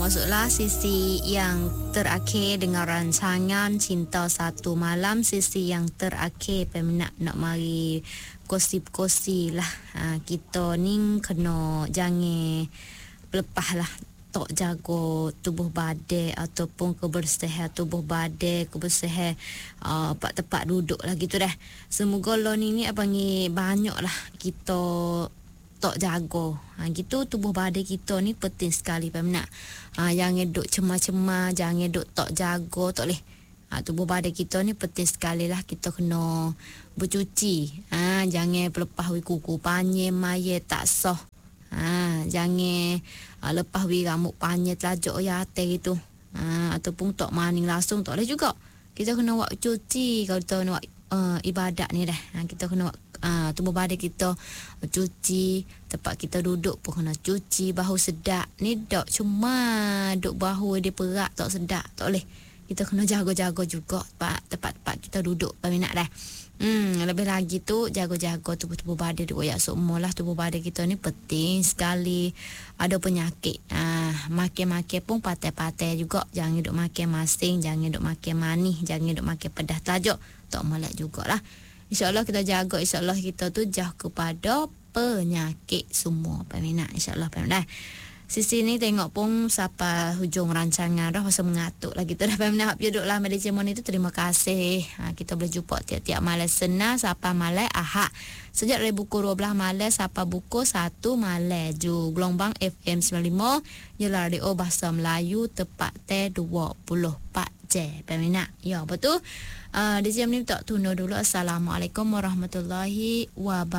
Masuklah sisi yang terakhir dengan rancangan Cinta Satu Malam. Sisi yang terakhir peminat nak mari kosi-kosi lah. Kita ni kena jangan lepas lah. Tok jaga tubuh badan ataupun kebersihan tubuh badan, kebersihan tempat duduk lah gitu dah. Semoga lo ni abangi banyak lah kita tok jaga. Gitu tubuh badan kita ni penting sekali peminat. Jangan duk cemar-cemar, jangan duk tok jaga tak leh. Tubuh badan kita ni penting sekali lah, kita kena bercuci. Jangan pelepah kuku panjang maya tak sah. Jangan lepas rambut panjang telajak ya atas gitu. Ataupun tok maning langsung tak boleh juga. Kita kena buat cuci kalau kita nak ibadat ni dah. Kita kena buat tubuh badan kita cuci, tempat kita duduk pun kena cuci, bahu sedap. Ni dok cuma duk bahu dia perak tak sedap, tak boleh. Kita kena jaga-jaga juga tempat-tempat kita duduk peminat dah. Lebih lagi tu jaga-jaga tubuh badan duk ya semua lah. Tubuh badan kita ni penting sekali. Ada penyakit makan-makan pun patai-patai juga. Jangan duk makan masing, jangan duk makan manis, jangan duk makan pedas tajuk, tak molek jugalah. InsyaAllah kita jaga, insyaAllah kita tu jauh kepada penyakit semua peminat, insyaAllah peminat. Sisi ni tengok pun sampai hujung rancangan dah masa mengatuk lagi tu dah peminat. Hap duduklah Malaysia Moni tu, terima kasih. Kita boleh jumpa tiap-tiap malam Senin sampai malam Ahad. Sejak dari buku 12 malam sampai buku 1 malam ju. Gelombang FM 95 Jelah Radio Bahasa Melayu tepat teh 24 jam peminat. Ya betul. Di jam ni tak tunda dulu. Assalamualaikum warahmatullahi wabarakatuh.